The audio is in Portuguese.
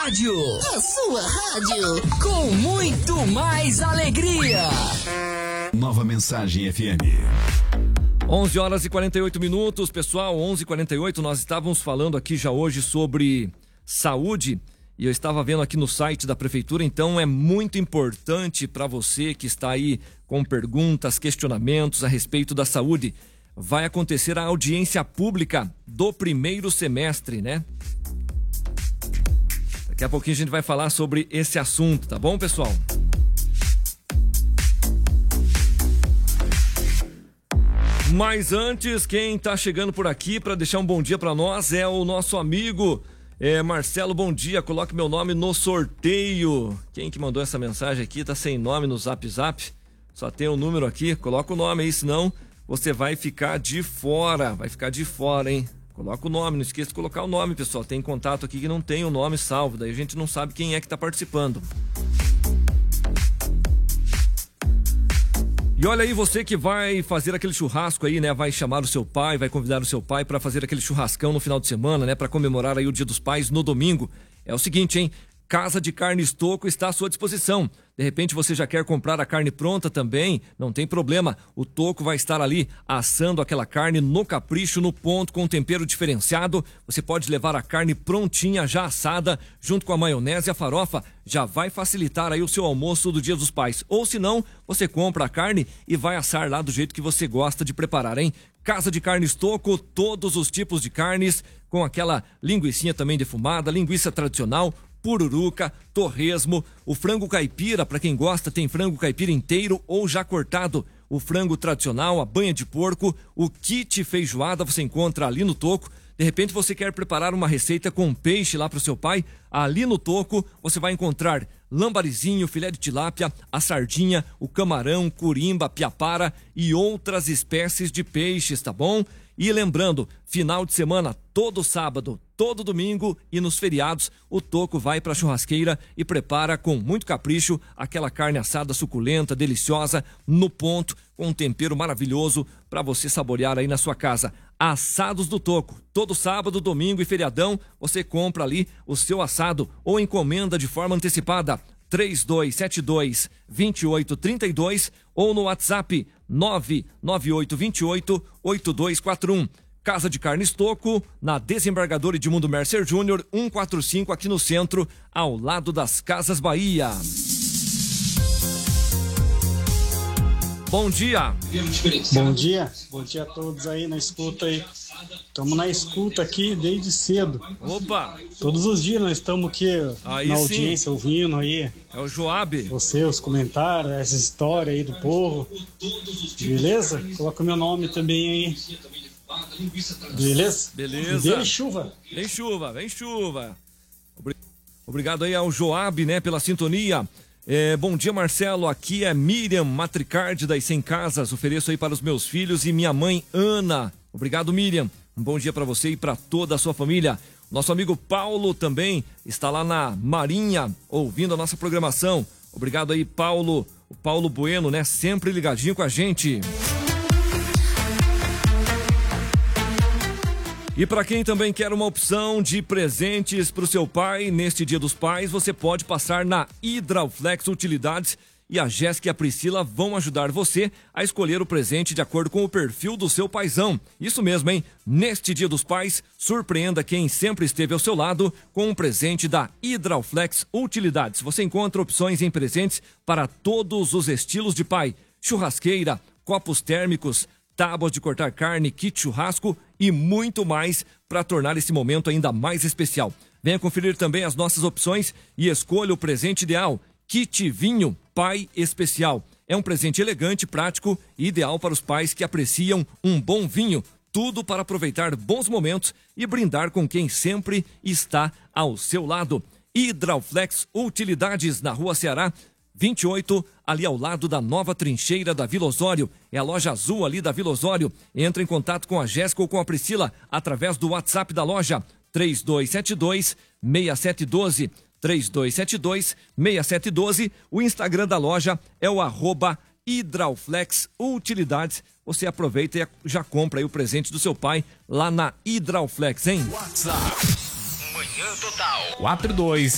rádio. A sua rádio. Com muito mais alegria. Nova Mensagem FM. 11 horas e 48 minutos, pessoal, 11h48, nós estávamos falando aqui já hoje sobre saúde e eu estava vendo aqui no site da prefeitura, então é muito importante para você que está aí com perguntas, questionamentos a respeito da saúde. Vai acontecer a audiência pública do primeiro semestre, né? Daqui a pouquinho a gente vai falar sobre esse assunto, tá bom, pessoal? Mas antes, quem tá chegando por aqui para deixar um bom dia para nós é o nosso amigo Marcelo. Bom dia, coloque meu nome no sorteio. Quem que mandou essa mensagem aqui tá sem nome no Zap Zap, só tem o número aqui, coloca o nome aí, senão você vai ficar de fora, hein? Coloca o nome, não esqueça de colocar o nome, pessoal. Tem contato aqui que não tem o nome salvo, daí a gente não sabe quem é que tá participando. E olha aí, você que vai fazer aquele churrasco aí, né? Vai chamar o seu pai, vai convidar o seu pai para fazer aquele churrascão no final de semana, né? Para comemorar aí o Dia dos Pais no domingo. É o seguinte, hein? Casa de Carnes Toco está à sua disposição. De repente você já quer comprar a carne pronta também? Não tem problema. O Toco vai estar ali assando aquela carne no capricho, no ponto, com tempero diferenciado. Você pode levar a carne prontinha, já assada, junto com a maionese e a farofa. Já vai facilitar aí o seu almoço do Dia dos Pais. Ou se não, você compra a carne e vai assar lá do jeito que você gosta de preparar, hein? Casa de Carnes Toco, todos os tipos de carnes, com aquela linguicinha também defumada, linguiça tradicional, pururuca, torresmo, o frango caipira, para quem gosta, tem frango caipira inteiro ou já cortado, o frango tradicional, a banha de porco, o kit feijoada você encontra ali no Toco. De repente você quer preparar uma receita com peixe lá para o seu pai, ali no Toco você vai encontrar lambarizinho, filé de tilápia, a sardinha, o camarão, curimba, piapara e outras espécies de peixes, tá bom? E lembrando, final de semana, todo sábado, todo domingo e nos feriados, o Toco vai para a churrasqueira e prepara com muito capricho aquela carne assada suculenta, deliciosa, no ponto, com um tempero maravilhoso para você saborear aí na sua casa. Assados do Toco, todo sábado, domingo e feriadão, você compra ali o seu assado ou encomenda de forma antecipada. 3272-2832 ou no WhatsApp 99828-8241. Casa de Carnes Toco, na Desembargador Edmundo Mercer Júnior, 145, aqui no centro, ao lado das Casas Bahia. Bom dia. Bom dia a todos aí na escuta aí. Estamos na escuta aqui desde cedo. Opa! Todos os dias nós estamos aqui aí na sim. audiência, ouvindo aí. É o Joab. Você, os comentários, essa história aí do povo. Beleza? Coloca o meu nome também aí. Beleza? Beleza. Vem chuva. Vem chuva. Obrigado aí ao Joab, né, pela sintonia. Bom dia, Marcelo, aqui é Miriam Matricard das 100 Casas, ofereço aí para os meus filhos e minha mãe Ana. Obrigado, Miriam, um bom dia para você e para toda a sua família. Nosso amigo Paulo também está lá na Marinha, ouvindo a nossa programação. Obrigado aí, Paulo, o Paulo Bueno, né, sempre ligadinho com a gente. E para quem também quer uma opção de presentes para o seu pai, neste Dia dos Pais, você pode passar na Hidrauflex Utilidades e a Jéssica e a Priscila vão ajudar você a escolher o presente de acordo com o perfil do seu paizão. Isso mesmo, hein? Neste Dia dos Pais, surpreenda quem sempre esteve ao seu lado com um presente da Hidrauflex Utilidades. Você encontra opções em presentes para todos os estilos de pai: churrasqueira, copos térmicos, tábuas de cortar carne, kit churrasco e muito mais para tornar esse momento ainda mais especial. Venha conferir também as nossas opções e escolha o presente ideal. Kit Vinho Pai Especial. É um presente elegante, prático e ideal para os pais que apreciam um bom vinho. Tudo para aproveitar bons momentos e brindar com quem sempre está ao seu lado. Hidrauflex Utilidades, na Rua Ceará 28, ali ao lado da nova trincheira da Vila Osório. É a loja azul ali da Vila Osório. Entra em contato com a Jéssica ou com a Priscila através do WhatsApp da loja 3272-6712. 3272-6712. O Instagram da loja é o @Hidrauflex Utilidades. Você aproveita e já compra aí o presente do seu pai lá na Hidrauflex, hein? WhatsApp. Manhã Total. 42